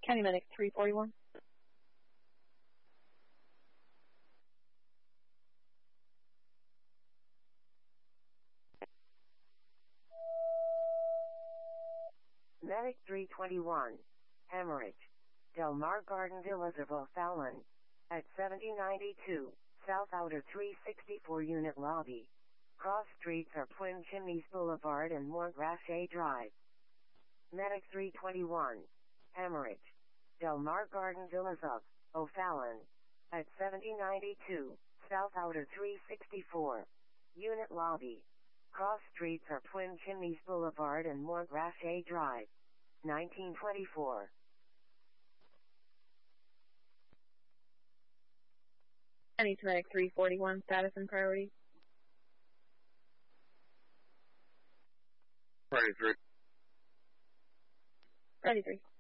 County Medic 341. Medic 321. Hemorrhage. Del Mar Garden Villas of O'Fallon. At 7092, South Outer 364 Unit Lobby. Cross streets are Twin Chimneys Boulevard and Montgrache Drive. Medic 321. Hemorrhage. Del Mar Garden Villas of O'Fallon. At 7092, South Outer 364. Unit Lobby. Cross streets are Twin Chimneys Boulevard and Montgrache Drive. 1924. County Medic 341, status and priority. Priority 3. Priority 3.